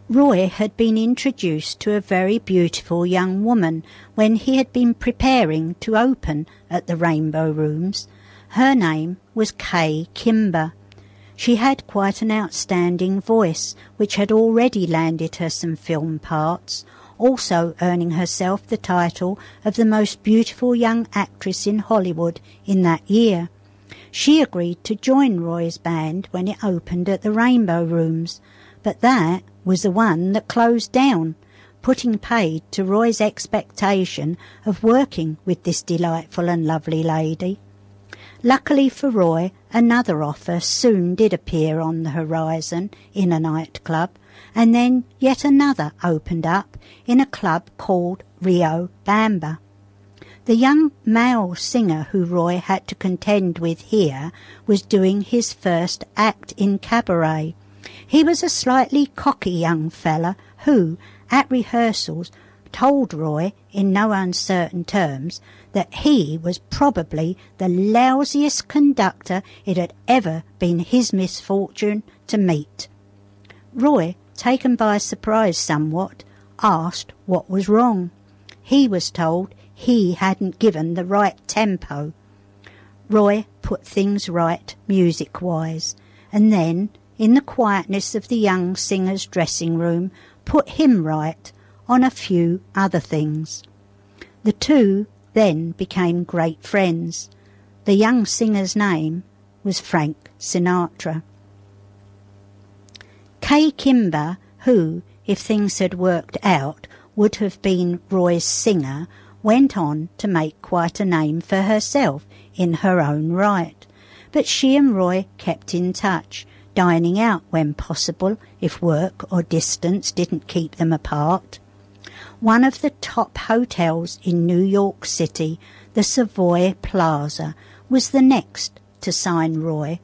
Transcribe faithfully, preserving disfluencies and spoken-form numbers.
Roy had been introduced to a very beautiful young woman when he had been preparing to open at the Rainbow Rooms. Her name was Kay Kimber. She had quite an outstanding voice, which had already landed her some film parts, also earning herself the title of the most beautiful young actress in Hollywood in that year. She agreed to join Roy's band when it opened at the Rainbow Rooms, but that was the one that closed down, putting paid to Roy's expectation of working with this delightful and lovely lady. Luckily for Roy, another offer soon did appear on the horizon in a nightclub, and then yet another opened up in a club called Rio Bamba. The young male singer who Roy had to contend with here was doing his first act in cabaret. He was a slightly cocky young fella who, at rehearsals, told Roy in no uncertain terms that he was probably the lousiest conductor it had ever been his misfortune to meet. Roy, taken by surprise somewhat, asked what was wrong. He was told he hadn't given the right tempo. Roy put things right music-wise, and then, in the quietness of the young singer's dressing room, put him right on a few other things. The two then became great friends. The young singer's name was Frank Sinatra. Kay Kimber, who, if things had worked out, would have been Roy's singer, went on to make quite a name for herself in her own right. But she and Roy kept in touch, dining out when possible, if work or distance didn't keep them apart. One of the top hotels in New York City, the Savoy Plaza, was the next to sign Roy